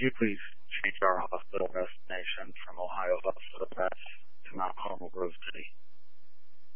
you please change our hospital destination from Ohio Hospital